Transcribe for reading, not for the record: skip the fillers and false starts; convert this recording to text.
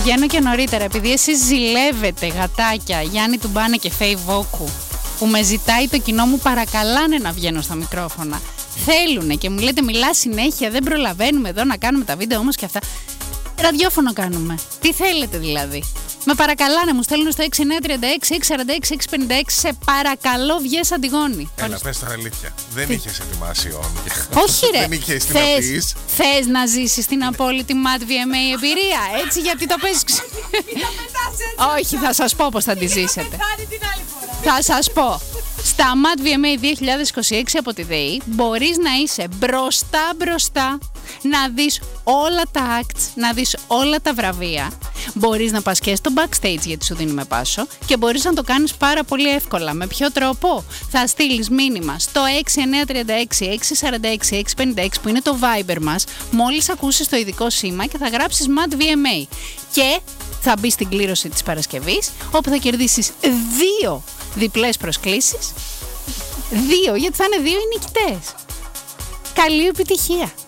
Βγαίνω και νωρίτερα, επειδή εσείς ζηλεύετε γατάκια Γιάννη Τουμπάνε και Φέη Βόκου, που με ζητάει το κοινό μου, παρακαλάνε να βγαίνω στα μικρόφωνα. Θέλουνε και μου λέτε μιλά συνέχεια, δεν προλαβαίνουμε εδώ να κάνουμε τα βίντεο όμως και αυτά. Ραδιόφωνο κάνουμε. Τι θέλετε δηλαδή? Με παρακαλάνε, μου στέλνουν στο 6936-646-656. Σε παρακαλώ, βγες Αντιγόνη. Έλα, πες τα αλήθεια. Δεν είχες ετοιμάσει όνειρα. Όχι ρε. Δεν είχες τι να πεις. Θες να ζήσεις την απόλυτη Mad VMA εμπειρία, έτσι, γιατί το παίζεις. Όχι, θα σας πω πώς θα τη ζήσετε. Θα σας πω. Στα Mad VMA 2026 από τη ΔΕΗ μπορείς να είσαι μπροστά, να δεις όλα τα acts, να δεις όλα τα βραβεία. Μπορείς να πας και στο backstage, γιατί σου δίνουμε πάσο, και μπορείς να το κάνεις πάρα πολύ εύκολα. Με ποιο τρόπο? Θα στείλεις μήνυμα στο 6936-646-656 που είναι το Viber μας, μόλις ακούσεις το ειδικό σήμα, και θα γράψεις Mad VMA και θα μπεις στην κλήρωση της Παρασκευής, όπου θα κερδίσεις 2 διπλές προσκλήσεις. 2, γιατί θα είναι 2 οι νικητές. Καλή επιτυχία!